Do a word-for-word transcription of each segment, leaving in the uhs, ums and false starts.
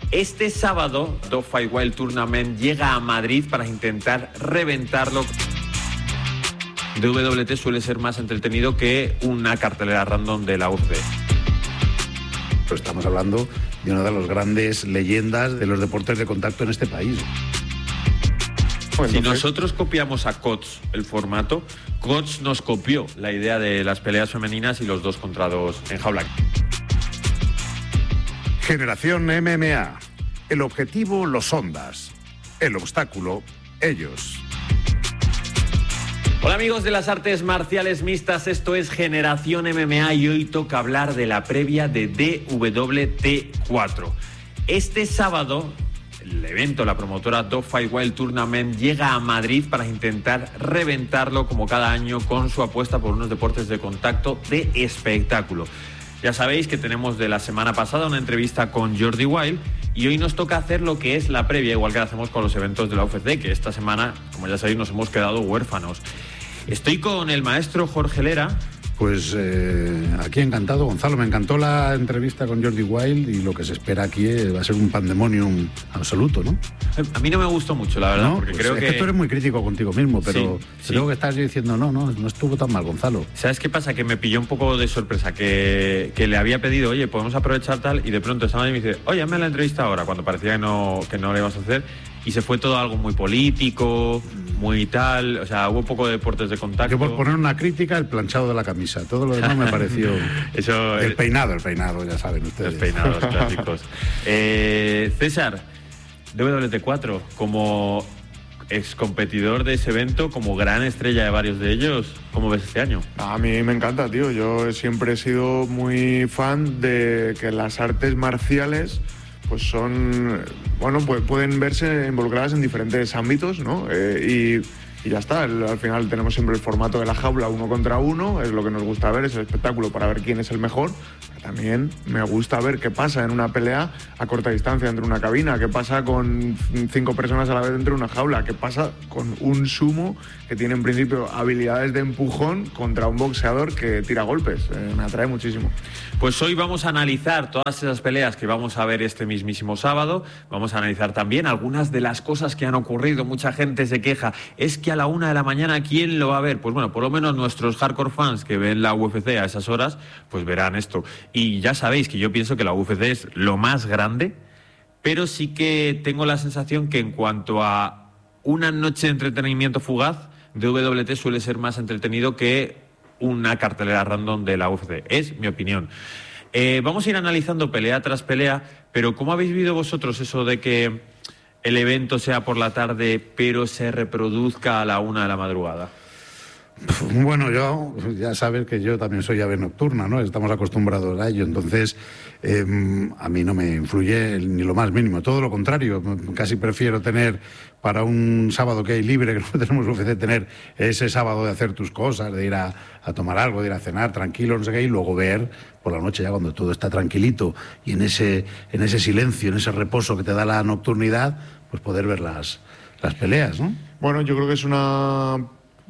Este sábado, Dog Fight Wild Tournament llega a Madrid para intentar reventarlo. D W T suele ser más entretenido que una cartelera random de la U F C. Pero estamos hablando de una de las grandes leyendas de los deportes de contacto en este país. Pues si nosotros copiamos a Cots el formato, Cots nos copió la idea de las peleas femeninas y los dos contra dos en jaula. Generación M M A. El objetivo, los Ondas. El obstáculo, ellos. Hola amigos de las artes marciales mixtas, esto es Generación M M A y hoy toca hablar de la previa de D W T cuatro. Este sábado, el evento, la promotora Dog Fight Wild Tournament llega a Madrid para intentar reventarlo como cada año con su apuesta por unos deportes de contacto de espectáculo. Ya sabéis que tenemos de la semana pasada una entrevista con Jordi Wild y hoy nos toca hacer lo que es la previa, igual que hacemos con los eventos de la U F C, que esta semana, como ya sabéis, nos hemos quedado huérfanos. Estoy con el maestro Jorge Lera. Pues eh, aquí encantado, Gonzalo. Me encantó la entrevista con Jordi Wild y lo que se espera aquí va a ser un pandemonium absoluto, ¿no? A mí no me gustó mucho, la verdad, no, porque pues creo es que... que tú eres muy crítico contigo mismo, pero sí, creo sí. que estás yo diciendo, no, no, no estuvo tan mal, Gonzalo. ¿Sabes qué pasa? Que me pilló un poco de sorpresa, que, que le había pedido, oye, podemos aprovechar tal, y de pronto esa madre me dice, oye, hazme la entrevista ahora, cuando parecía que no, que no le ibas a hacer, y se fue todo algo muy político, muy tal, o sea, hubo un poco de deportes de contacto. Yo por poner una crítica, el planchado de la camisa, todo lo demás me pareció... Eso, el peinado, el peinado, ya saben ustedes. Los peinados clásicos. eh, César, D W T cuatro, como ex competidor de ese evento, como gran estrella de varios de ellos, ¿cómo ves este año? A mí me encanta, tío. Yo siempre he sido muy fan de que las artes marciales pues son, bueno, pues pueden verse involucradas en diferentes ámbitos, ¿no? Eh, y, y ya está, el, al final tenemos siempre el formato de la jaula uno contra uno, es lo que nos gusta ver, es el espectáculo para ver quién es el mejor. También me gusta ver qué pasa en una pelea a corta distancia dentro de una cabina, qué pasa con cinco personas a la vez dentro de una jaula, qué pasa con un sumo que tiene en principio habilidades de empujón contra un boxeador que tira golpes. Eh, me atrae muchísimo. Pues hoy vamos a analizar todas esas peleas que vamos a ver este mismísimo sábado. Vamos a analizar también algunas de las cosas que han ocurrido. Mucha gente se queja, es que a la una de la mañana ¿quién lo va a ver? Pues bueno, por lo menos nuestros hardcore fans que ven la U F C a esas horas, pues verán esto. Y ya sabéis que yo pienso que la U F C es lo más grande, pero sí que tengo la sensación que en cuanto a una noche de entretenimiento fugaz, D W T suele ser más entretenido que una cartelera random de la U F C. Es mi opinión. Eh, vamos a ir analizando pelea tras pelea, pero ¿cómo habéis vivido vosotros eso de que el evento sea por la tarde, pero se reproduzca a la una de la madrugada? Bueno, yo, ya sabes que yo también soy ave nocturna, ¿no? Estamos acostumbrados a ello, entonces eh, a mí no me influye ni lo más mínimo, todo lo contrario, casi prefiero tener para un sábado que hay libre, que no tenemos U F C, tener ese sábado de hacer tus cosas, de ir a, a tomar algo, de ir a cenar tranquilo, no sé qué, y luego ver por la noche ya cuando todo está tranquilito y en ese, en ese silencio, en ese reposo que te da la nocturnidad, pues poder ver las, las peleas, ¿no? Bueno, yo creo que es una...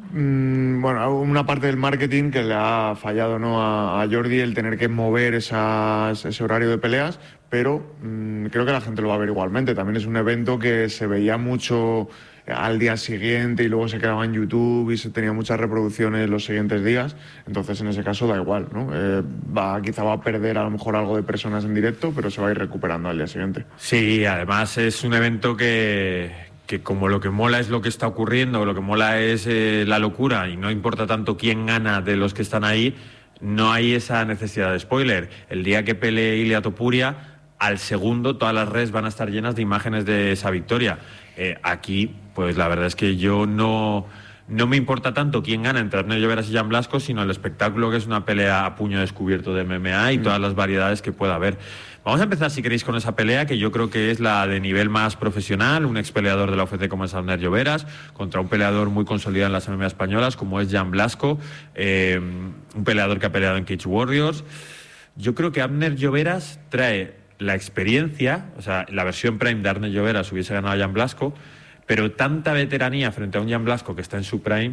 Bueno, una parte del marketing que le ha fallado, ¿no?, a, a Jordi, el tener que mover esas, ese horario de peleas, pero mmm, creo que la gente lo va a ver igualmente. También es un evento que se veía mucho al día siguiente y luego se quedaba en YouTube y se tenía muchas reproducciones los siguientes días, entonces en ese caso da igual, ¿no? Eh, va, quizá va a perder a lo mejor algo de personas en directo, pero se va a ir recuperando al día siguiente. Sí, además es un evento que... que como lo que mola es lo que está ocurriendo, lo que mola es eh, la locura y no importa tanto quién gana de los que están ahí, no hay esa necesidad de spoiler. El día que pelee Ilia Topuria, al segundo todas las redes van a estar llenas de imágenes de esa victoria. Eh, aquí, pues la verdad es que yo no... No me importa tanto quién gana entre Arnel Lloveras y Jan Blasco, sino el espectáculo que es una pelea a puño descubierto de M M A y todas las variedades que pueda haber. Vamos a empezar, si queréis, con esa pelea que yo creo que es la de nivel más profesional, un ex peleador de la U F C como es Arnel Lloveras, contra un peleador muy consolidado en las M M A españolas como es Jan Blasco, eh, un peleador que ha peleado en Cage Warriors. Yo creo que Arnel Lloveras trae la experiencia, o sea, la versión prime de Arnel Lloveras hubiese ganado a Jan Blasco, pero tanta veteranía frente a un Jan Blasco que está en su prime,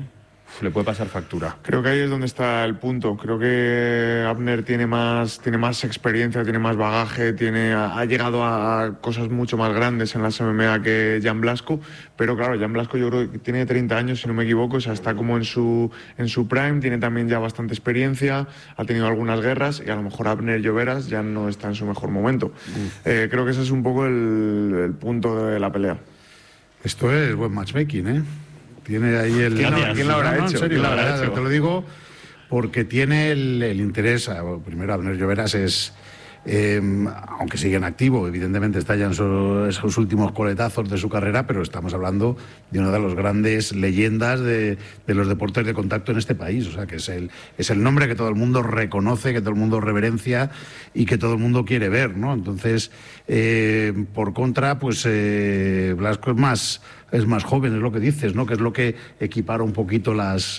le puede pasar factura. Creo que ahí es donde está el punto. Creo que Abner tiene más, tiene más experiencia, tiene más bagaje, tiene, ha llegado a cosas mucho más grandes en las M M A que Jan Blasco, pero claro, Jan Blasco yo creo que tiene treinta años, si no me equivoco, o sea, está como en su, en su prime, tiene también ya bastante experiencia, ha tenido algunas guerras y a lo mejor Abner Lloveras ya no está en su mejor momento. Eh, creo que ese es un poco el, el punto de la pelea. Esto es buen matchmaking, ¿eh? Tiene ahí el... ¿Quién, no, ¿quién lo habrá no, no, hecho? En serio, ¿Quién lo la habrá verdad, hecho? te lo digo porque tiene el, el interés. Primero, Abner Lloveras es... Eh, aunque sigue en activo, evidentemente está ya en su, esos últimos coletazos de su carrera, pero estamos hablando de una de las grandes leyendas de, de los deportes de contacto en este país. O sea, que es el, es el nombre que todo el mundo reconoce, que todo el mundo reverencia y que todo el mundo quiere ver, ¿no? Entonces, eh, por contra, pues eh, Blasco es más... es más joven, es lo que dices, ¿no? Que es lo que equipara un poquito las...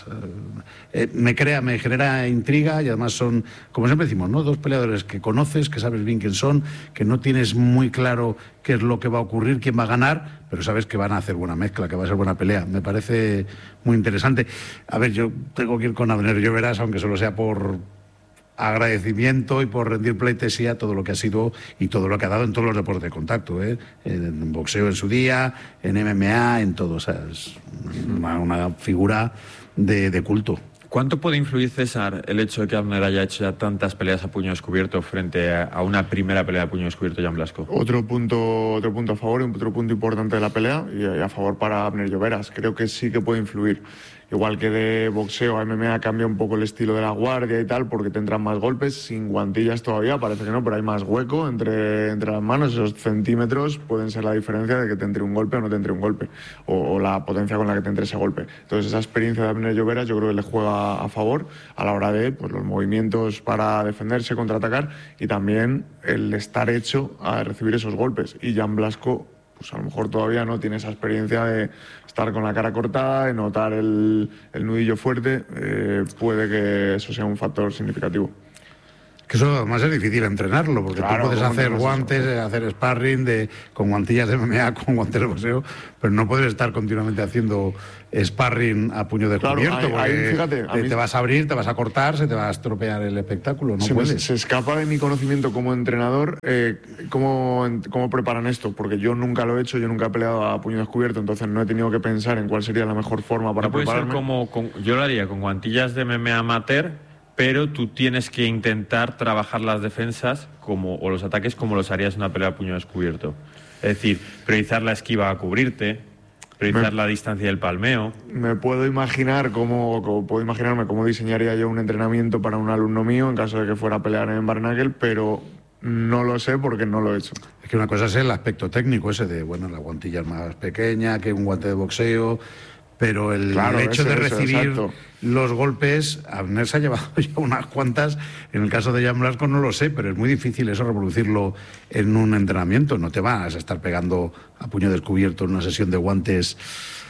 Eh, me crea, me genera intriga y además son, como siempre decimos, ¿no? Dos peleadores que conoces, que sabes bien quién son, que no tienes muy claro qué es lo que va a ocurrir, quién va a ganar, pero sabes que van a hacer buena mezcla, que va a ser buena pelea. Me parece muy interesante. A ver, yo tengo que ir con Abner Lloveras, aunque solo sea por... agradecimiento y por rendir pleitesía a todo lo que ha sido y todo lo que ha dado en todos los deportes de contacto, ¿eh? En boxeo en su día, en M M A, en todo. O sea, es una, una figura de, de culto. ¿Cuánto puede influir, César, el hecho de que Abner haya hecho ya tantas peleas a puño descubierto frente a, a una primera pelea a puño descubierto Jan Blasco? Otro punto, otro punto a favor y otro punto importante de la pelea y a favor para Abner Lloveras. Creo que sí que puede influir. Igual que de boxeo a M M A cambia un poco el estilo de la guardia y tal, porque te entran más golpes, sin guantillas todavía, parece que no, pero hay más hueco entre, entre las manos. Esos centímetros pueden ser la diferencia de que te entre un golpe o no te entre un golpe, o, o la potencia con la que te entre ese golpe. Entonces esa experiencia de Abner Lloveras yo creo que le juega a favor a la hora de pues, los movimientos para defenderse, contraatacar y también el estar hecho a recibir esos golpes. Y Jan Blasco pues a lo mejor todavía no tiene esa experiencia de estar con la cara cortada, de notar el, el nudillo fuerte, eh, puede que eso sea un factor significativo. Que eso además es difícil entrenarlo, porque claro, tú puedes hacer guantes, eso? hacer sparring de, con guantillas de M M A, con guantes de boxeo, pero no puedes estar continuamente haciendo sparring a puño descubierto, claro, ahí, porque ahí, fíjate, te, mí... te vas a abrir, te vas a cortar, se te va a estropear el espectáculo, no se puedes. Me, se escapa de mi conocimiento como entrenador eh, cómo, cómo preparan esto, porque yo nunca lo he hecho, yo nunca he peleado a puño descubierto, entonces no he tenido que pensar en cuál sería la mejor forma para no puede prepararme. Ser como, con, yo lo haría con guantillas de M M A amateur, pero tú tienes que intentar trabajar las defensas como, o los ataques como los harías en una pelea a puño descubierto. Es decir, priorizar la esquiva a cubrirte, priorizar me, la distancia del palmeo. Me puedo imaginar cómo, cómo, puedo imaginarme cómo diseñaría yo un entrenamiento para un alumno mío en caso de que fuera a pelear en Barnacle, pero no lo sé porque no lo he hecho. Es que una cosa es el aspecto técnico ese de, bueno, la guantilla es más pequeña que un guante de boxeo... Pero el, claro, el hecho ese, de recibir ese, los golpes, Abner se ha llevado ya unas cuantas. En el caso de Jan Blasco no lo sé, pero es muy difícil eso reproducirlo en un entrenamiento. No te vas a estar pegando a puño descubierto en una sesión de guantes,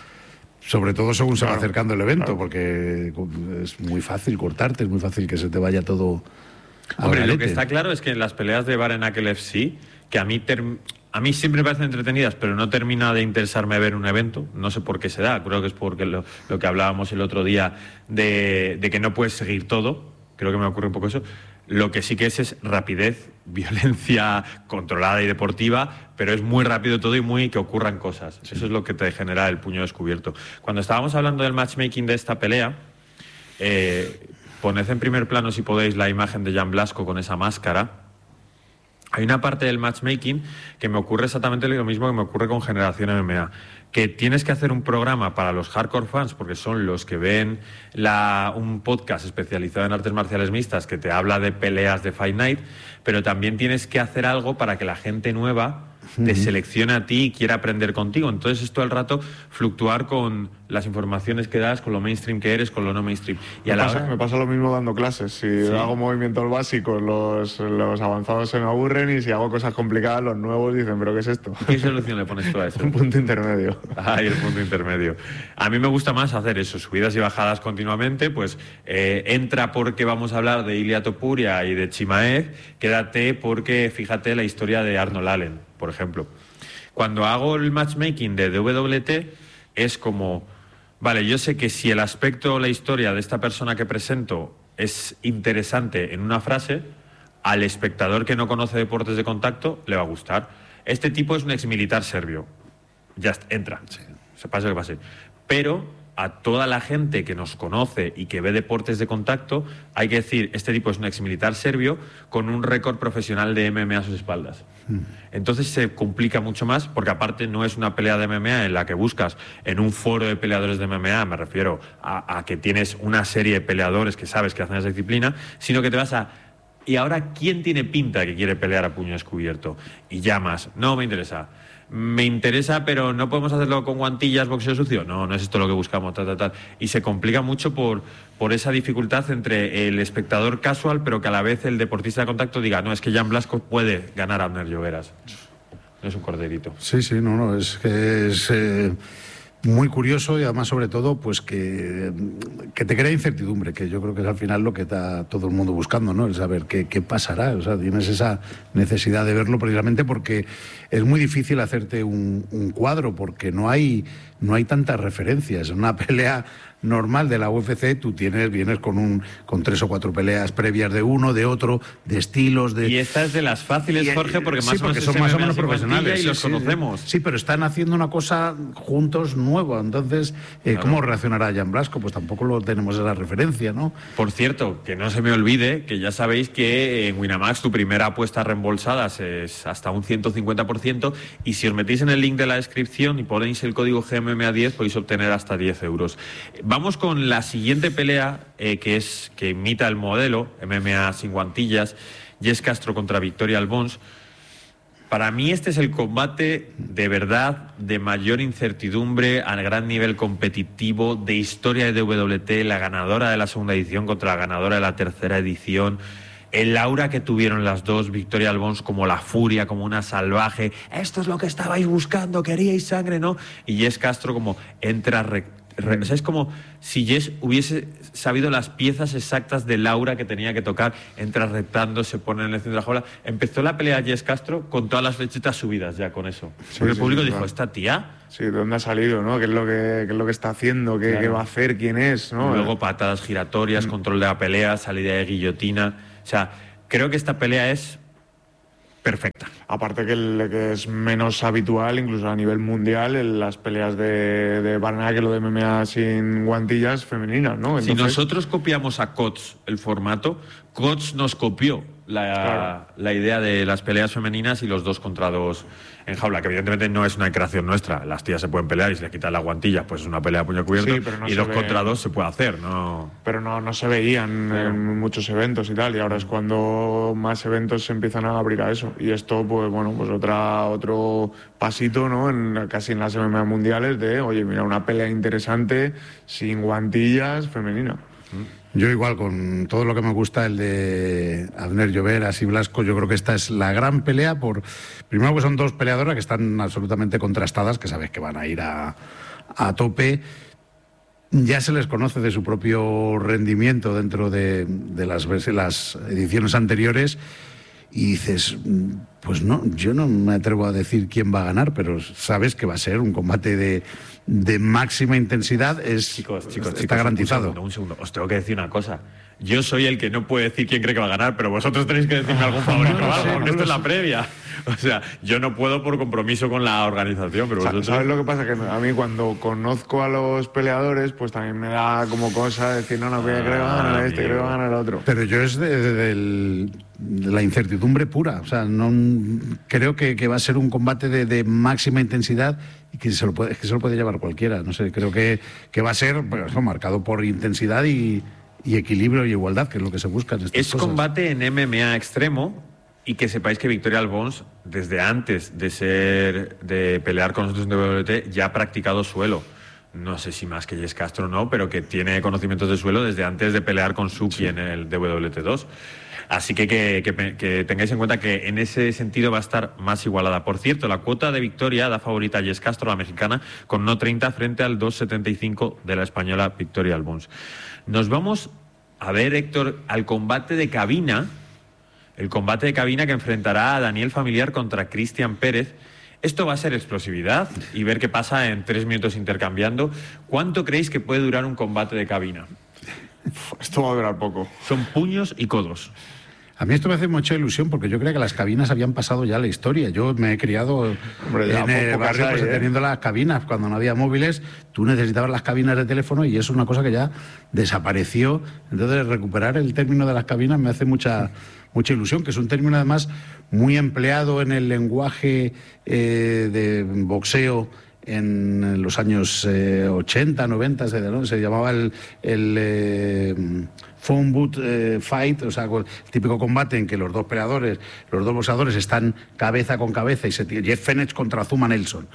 sobre todo según se claro, va acercando el evento, claro. Porque es muy fácil cortarte, es muy fácil que se te vaya todo al Hombre, galete. Lo que está claro es que en las peleas de Bare Knuckle F C, que a mí... Term... A mí siempre me parecen entretenidas, pero no termina de interesarme ver un evento. No sé por qué se da. Creo que es porque lo, lo que hablábamos el otro día de, de que no puedes seguir todo. Creo que me ocurre un poco eso. Lo que sí que es es rapidez, violencia controlada y deportiva, pero es muy rápido todo y muy que ocurran cosas. Sí. Eso es lo que te genera el puño descubierto. Cuando estábamos hablando del matchmaking de esta pelea, eh, poned en primer plano, si podéis, la imagen de Jan Blasco con esa máscara. Hay una parte del matchmaking que me ocurre exactamente lo mismo que me ocurre con Generación M M A, que tienes que hacer un programa para los hardcore fans, porque son los que ven la, un podcast especializado en artes marciales mixtas que te habla de peleas de Fight Night, pero también tienes que hacer algo para que la gente nueva te seleccione a ti y quiera aprender contigo. Entonces es todo el rato fluctuar con las informaciones que das, con lo mainstream que eres, con lo no mainstream. Y me, a la pasa, hora... me pasa lo mismo dando clases. Si sí. hago movimientos básicos, los, los avanzados se me aburren, y si hago cosas complicadas, los nuevos dicen, ¿pero qué es esto? ¿Qué solución le pones tú a eso? Un punto intermedio. Ay, el punto intermedio. A mí me gusta más hacer eso, subidas y bajadas continuamente, pues eh, entra porque vamos a hablar de Ilia Topuria y de Chimaev, quédate porque fíjate la historia de Arnold Allen, por ejemplo. Cuando hago el matchmaking de D W T es como Vale, yo sé que si el aspecto o la historia de esta persona que presento es interesante en una frase, al espectador que no conoce deportes de contacto le va a gustar. Este tipo es un exmilitar serbio. Ya está, entra, sí. Se pase lo que pase. Pero a toda la gente que nos conoce y que ve deportes de contacto, hay que decir, este tipo es un exmilitar serbio con un récord profesional de M M A a sus espaldas. Mm. Entonces se complica mucho más, porque aparte no es una pelea de M M A en la que buscas en un foro de peleadores de M M A, me refiero a, a que tienes una serie de peleadores que sabes que hacen esa disciplina, sino que te vas a... ¿Y ahora quién tiene pinta que quiere pelear a puño descubierto? Y llamas, no me interesa. Me interesa, pero no podemos hacerlo con guantillas, boxeo sucio. No, no es esto lo que buscamos, tal, tal, tal. Y se complica mucho por, por esa dificultad entre el espectador casual, pero que a la vez el deportista de contacto diga, no, es que Jan Blasco puede ganar a Abner Lloveras. No es un corderito. Sí, sí, no, no, es que es... Eh... muy curioso y además sobre todo pues que, que te crea incertidumbre, que yo creo que es al final lo que está todo el mundo buscando, ¿no? El saber qué, qué pasará, o sea, tienes esa necesidad de verlo precisamente porque es muy difícil hacerte un, un cuadro porque no hay, no hay tantas referencias. En una pelea normal de la U F C tú tienes, vienes con un con tres o cuatro peleas previas de uno, de otro, de estilos, de... Y esta es de las fáciles, y, Jorge, porque más sí, porque o menos son más o menos profesionales y sí, los sí, conocemos. Sí, pero están haciendo una cosa juntos nueva, entonces eh, claro. ¿Cómo reaccionará Jan Blasco? Pues tampoco lo tenemos esa referencia, ¿no? Por cierto, que no se me olvide que ya sabéis que en Winamax tu primera apuesta reembolsada es hasta un ciento cincuenta por ciento y si os metéis en el link de la descripción y ponéis el código G M M A diez podéis obtener hasta diez euros. Vamos con la siguiente pelea eh, que es que imita el modelo M M A sin guantillas, Jess Castro contra Victoria Albons. Para mí este es el combate de verdad de mayor incertidumbre a gran nivel competitivo de historia de W W T, la ganadora de la segunda edición contra la ganadora de la tercera edición. El aura que tuvieron las dos, Victoria Albons como la furia, como una salvaje, esto es lo que estabais buscando, queríais sangre, ¿no? Y Jess Castro como entra recta. O sea, es como si Jess hubiese sabido las piezas exactas del aura que tenía que tocar, entra reptando, se pone en el centro de la jaula. Empezó la pelea Jess Castro con todas las flechitas subidas ya con eso. Sí, porque sí, el público sí, dijo, ¿esta tía? Sí, ¿de dónde ha salido, no? ¿Qué es lo que, qué es lo que está haciendo? ¿Qué, claro. ¿Qué va a hacer? ¿Quién es? ¿No? Y luego patadas giratorias, mm. control de la pelea, salida de guillotina. O sea, creo que esta pelea es perfecta. Aparte que, el, que es menos habitual, incluso a nivel mundial, en las peleas de, de Barnacle o de M M A sin guantillas femeninas, ¿no? Entonces... Si nosotros copiamos a Cots el formato, Cots nos copió la, claro. la idea de las peleas femeninas y los dos contra dos en jaula, que evidentemente no es una creación nuestra. Las tías se pueden pelear y si le quitan las guantillas, pues es una pelea a puño cubierto. Sí, no y dos ve... contra dos se puede hacer, ¿no? Pero no, no se veían claro. en muchos eventos y tal, y ahora es cuando más eventos se empiezan a abrir a eso. Y esto, pues bueno, pues otra otro pasito, ¿no? En, casi en las M M A mundiales de, oye, mira, una pelea interesante sin guantillas femenina. Yo igual, con todo lo que me gusta el de Abner Lloveras y Blasco, yo creo que esta es la gran pelea por... Primero que son dos peleadoras que están absolutamente contrastadas, que sabes que van a ir a, a tope. Ya se les conoce de su propio rendimiento dentro de, de las, las ediciones anteriores y dices, pues no, yo no me atrevo a decir quién va a ganar, pero sabes que va a ser un combate de, de máxima intensidad, es, chicos, chicos, está chicos, garantizado. Un segundo, un segundo, os tengo que decir una cosa. Yo soy el que no puede decir quién cree que va a ganar, pero vosotros tenéis que decirme algún favorito o algo, porque esto es la previa. O sea, yo no puedo por compromiso con la organización, pero vosotros... ¿Sabes lo que pasa? Que a mí cuando conozco a los peleadores, pues también me da como cosa decir, no, no, creo que va a ganar este, creo que va a ganar el otro. Pero yo es de, de, de, de la incertidumbre pura. O sea, no creo que, que va a ser un combate de, de máxima intensidad y que se, lo puede, que se lo puede llevar cualquiera. No sé, creo que, que va a ser pues, marcado por intensidad y... y equilibrio y igualdad, que es lo que se busca en estas es cosas. Combate en M M A extremo y que sepáis que Victoria Albons, desde antes de ser de pelear con nosotros en W W T, ya ha practicado suelo. No sé si más que Jess Castro no, pero que tiene conocimientos de suelo desde antes de pelear con Suki sí. en el W W T dos. Así que que, que que tengáis en cuenta que en ese sentido va a estar más igualada. Por cierto, la cuota de victoria da favorita a Jess Castro, la mexicana, con uno treinta frente al dos setenta y cinco de la española Victoria Albons. Nos vamos a ver, Héctor, al combate de cabina, el combate de cabina que enfrentará a Daniel Familiar contra Cristian Pérez. Esto va a ser explosividad y ver qué pasa en tres minutos intercambiando. ¿Cuánto creéis que puede durar un combate de cabina? Esto va a durar poco. Son puños y codos. A mí esto me hace mucha ilusión porque yo creía que las cabinas habían pasado ya la historia. Yo me he criado Hombre, en el barrio pues, hay, ¿eh? teniendo las cabinas. Cuando no había móviles, tú necesitabas las cabinas de teléfono y eso es una cosa que ya desapareció. Entonces, recuperar el término de las cabinas me hace mucha, mucha ilusión, que es un término además muy empleado en el lenguaje eh, de boxeo en los años eh, ochenta, noventa, se, ¿no? se llamaba el... el eh, phone boot eh, fight, o sea, el típico combate en que los dos peleadores, los dos boxeadores están cabeza con cabeza y se tira. Jeff Fenech contra Zuma Nelson.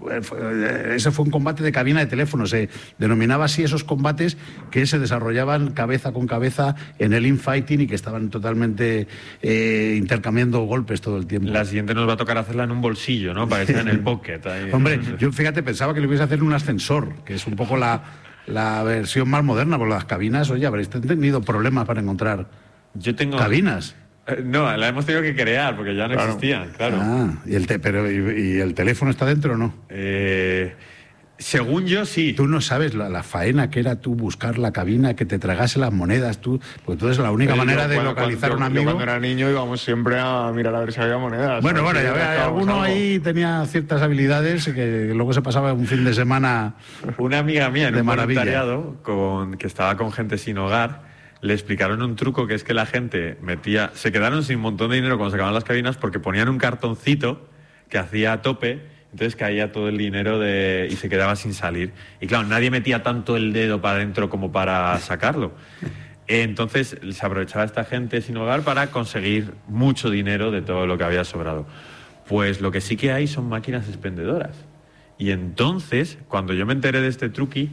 Ese fue un combate de cabina de teléfono, se denominaba así esos combates que se desarrollaban cabeza con cabeza en el infighting y que estaban totalmente eh, intercambiando golpes todo el tiempo. La siguiente nos va a tocar hacerla en un bolsillo, ¿no? Para que sea en el pocket. Ahí. Hombre, yo fíjate, pensaba que lo hubiese hacer en un ascensor, que es un poco la, la versión más moderna, porque las cabinas, oye, habréis tenido problemas para encontrar yo tengo... cabinas. No, la hemos tenido que crear porque ya no claro. existían, claro. Ah, ¿y el, te pero, y, ¿y el teléfono está dentro o no? Eh, según yo, sí. Tú no sabes la, la faena que era tú buscar la cabina, que te tragase las monedas, tú, pues entonces la única pero manera yo, de cuando, localizar a un amigo... Yo cuando era niño íbamos siempre a mirar a ver si había monedas. Bueno, bueno, ya ve, alguno ahí tenía ciertas habilidades que luego se pasaba un fin de semana. Una amiga mía en un voluntariado con, que estaba con gente sin hogar, le explicaron un truco que es que la gente metía... Se quedaron sin un montón de dinero cuando se acababan las cabinas porque ponían un cartoncito que hacía tope, entonces caía todo el dinero de, y se quedaba sin salir. Y claro, nadie metía tanto el dedo para adentro como para sacarlo. Entonces se aprovechaba esta gente sin hogar para conseguir mucho dinero de todo lo que había sobrado. Pues lo que sí que hay son máquinas expendedoras. Y entonces, cuando yo me enteré de este truqui,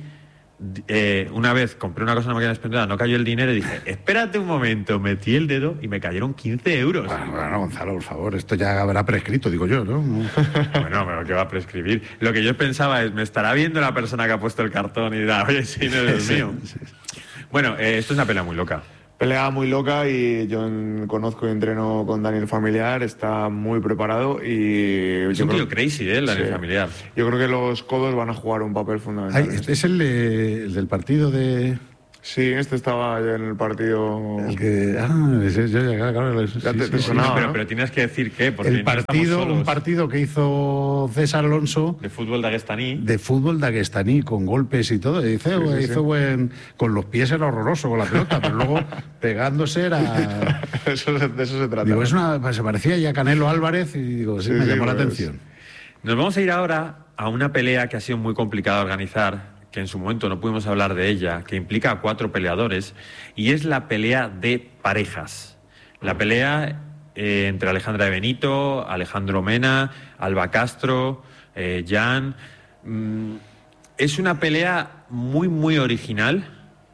Eh, una vez compré una cosa en una máquina expendedora, no cayó el dinero y dije, espérate un momento, metí el dedo y me cayeron quince euros. Bueno, bueno, Gonzalo, por favor, esto ya habrá prescrito, digo yo, ¿no? Bueno, pero ¿qué va a prescribir? Lo que yo pensaba es, me estará viendo la persona que ha puesto el cartón y dirá, oye, sí, no es el mío. Sí, sí. Bueno, eh, esto es una pelea muy loca. Pelea muy loca y yo en, conozco y entreno con Daniel Familiar, está muy preparado y... Es un tío crazy, ¿eh? El Daniel sí. Familiar. Yo creo que los codos van a jugar un papel fundamental. Ay, este es el, de, el del partido de... Sí, este estaba ya en el partido... El que... Ah, ese, yo ya, claro, ya te, sí, te sí, sonaba, sí, pero, ¿no? pero tienes que decir qué, porque el partido, no un partido que hizo César Alonso... De fútbol daguestaní. De fútbol daguestaní, con golpes y todo. Dice, sí, sí, hizo sí. buen... Con los pies era horroroso con la pelota, pero luego pegándose era... eso, de eso se trata. Digo, es una, se parecía ya a Canelo Álvarez y digo, sí, sí me sí, llamó pues. la atención. Nos vamos a ir ahora a una pelea que ha sido muy complicada de organizar, que en su momento no pudimos hablar de ella, que implica a cuatro peleadores, y es la pelea de parejas. La pelea eh, entre Alejandra de Benito, Alejandro Mena, Alba Castro, eh, Jan. Mm, es una pelea muy, muy original,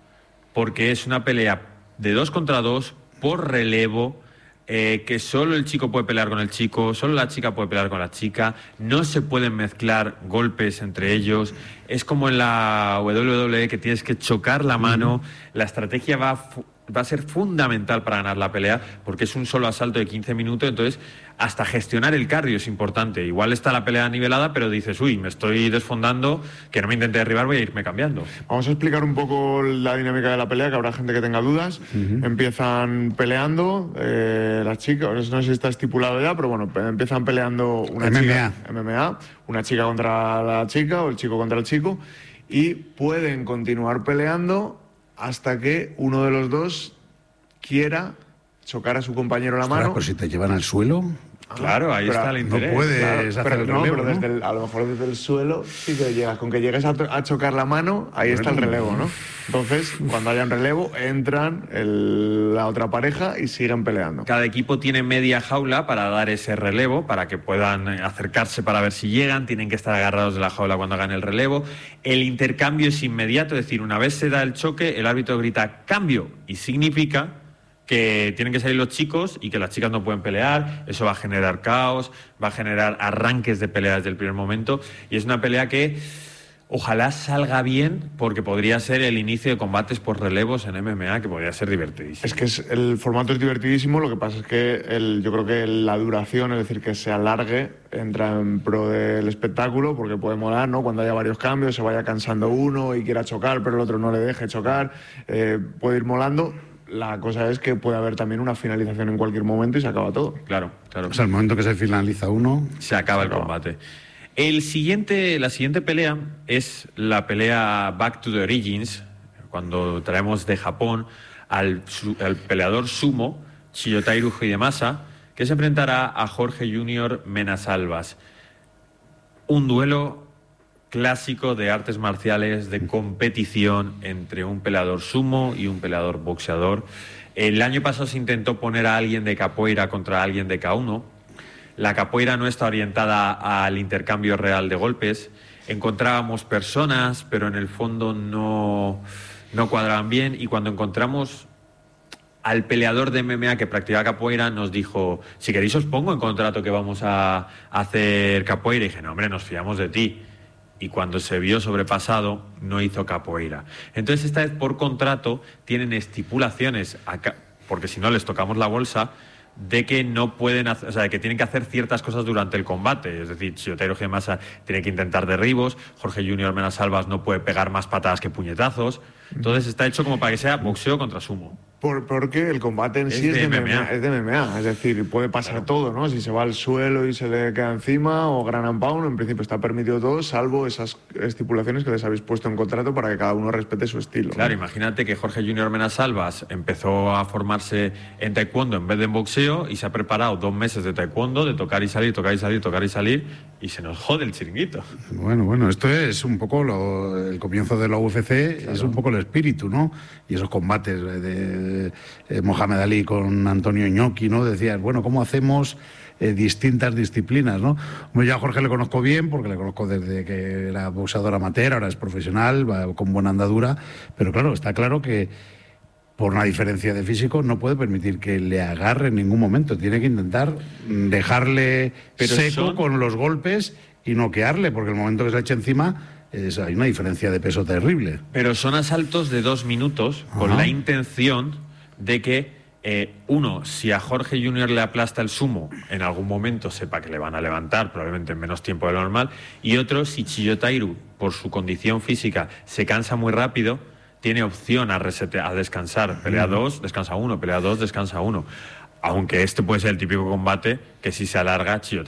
porque es una pelea de dos contra dos, por relevo, Eh, que solo el chico puede pelear con el chico, solo la chica puede pelear con la chica, no se pueden mezclar golpes entre ellos, es como en la doble u doble u E que tienes que chocar la mano, mm. la estrategia va a, va a ser fundamental para ganar la pelea, porque es un solo asalto de quince minutos, entonces hasta gestionar el cardio es importante. Igual está la pelea nivelada, pero dices, uy, me estoy desfondando, que no me intente derribar, voy a irme cambiando. Vamos a explicar un poco la dinámica de la pelea, que habrá gente que tenga dudas. Uh-huh. Empiezan peleando, eh, las chicas, no sé si está estipulado ya, pero bueno, empiezan peleando una M M A. chica, M M A, una chica contra la chica o el chico contra el chico, y pueden continuar peleando hasta que uno de los dos quiera chocar a su compañero la Ostras, mano. Pues si te llevan al suelo... Claro, ahí pero está el interés. No puedes claro, hacer pero el no, relevo, pero desde ¿no? el, a lo mejor desde el suelo sí que llegas. Con que llegues a, a chocar la mano, ahí bueno, está el relevo, ¿no? Entonces, cuando haya un relevo, entran el, la otra pareja y siguen peleando. Cada equipo tiene media jaula para dar ese relevo, para que puedan acercarse para ver si llegan. Tienen que estar agarrados de la jaula cuando hagan el relevo. El intercambio es inmediato, es decir, una vez se da el choque, el árbitro grita cambio y significa que tienen que salir los chicos y que las chicas no pueden pelear. Eso va a generar caos, va a generar arranques de pelea desde el primer momento, y es una pelea que Ojalá salga bien, porque podría ser el inicio de combates por relevos en M M A, que podría ser divertidísimo. Es que es, el formato es divertidísimo, lo que pasa es que el, yo creo que la duración, es decir, que se alargue, entra en pro del espectáculo, porque puede molar, ¿no? Cuando haya varios cambios, se vaya cansando uno y quiera chocar, pero el otro no le deje chocar, eh, puede ir molando. La cosa es que puede haber también una finalización en cualquier momento y se acaba todo. Claro, claro. O sea, el momento que se finaliza uno... Se acaba el combate. El siguiente, la siguiente pelea es la pelea Back to the Origins, cuando traemos de Japón al, al peleador sumo, Shiyotairu Hidemasa, que se enfrentará a Jorge Junior Menasalvas. Un duelo clásico de artes marciales, de competición entre un peleador sumo y un peleador boxeador. El año pasado se intentó poner a alguien de capoeira contra alguien de K uno. La capoeira no está orientada al intercambio real de golpes. Encontrábamos personas, pero en el fondo no, no cuadraban bien. Y cuando encontramos al peleador de M M A que practicaba capoeira, nos dijo: si queréis os pongo en contrato que vamos a hacer capoeira. Y dije: no, hombre, nos fiamos de ti. Y cuando se vio sobrepasado, no hizo capoeira. Entonces, esta vez por contrato tienen estipulaciones, acá, porque si no les tocamos la bolsa, de que no pueden hacer, o sea, de que tienen que hacer ciertas cosas durante el combate. Es decir, Shiyotairu Hidemasa tiene que intentar derribos, Jorge Junior Menasalvas no puede pegar más patadas que puñetazos. Entonces está hecho como para que sea boxeo contra sumo. Por, porque el combate en Es sí es de de, M M A. M M A, es de M M A, es decir, puede pasar Claro. todo, ¿no? Si se va al suelo y se le queda encima, o gran and pound, en principio está permitido todo, salvo esas estipulaciones que les habéis puesto en contrato para que cada uno respete su estilo. Claro, ¿no? imagínate que Jorge Junior Menasalvas empezó a formarse en taekwondo en vez de en boxeo y se ha preparado dos meses de taekwondo, de tocar y salir, tocar y salir, tocar y salir, y se nos jode el chiringuito. Bueno, bueno, esto es un poco lo, el comienzo de la U F C, claro. Es un poco el espíritu, ¿no? Y esos combates de, de, de Mohamed Ali con Antonio Inoki, ¿no? Decías, bueno, ¿cómo hacemos eh, distintas disciplinas, ¿no? Bueno, yo a Jorge le conozco bien, porque le conozco desde que era boxeador amateur, ahora es profesional, va con buena andadura, pero claro, está claro que por una diferencia de físico no puede permitir que le agarre en ningún momento, tiene que intentar dejarle pero seco son... con los golpes y noquearle, porque el momento que se le eche encima es, hay una diferencia de peso terrible. Pero son asaltos de dos minutos con Ajá. la intención de que eh, uno, si a Jorge Junior le aplasta el sumo, en algún momento sepa que le van a levantar, probablemente en menos tiempo de lo normal, y otro, si Shiyotairu, por su condición física, se cansa muy rápido, tiene opción a, resetear, a descansar. Pelea dos, descansa uno, pelea dos, descansa uno. Aunque este puede ser el típico combate que si se alarga, Shiyotairu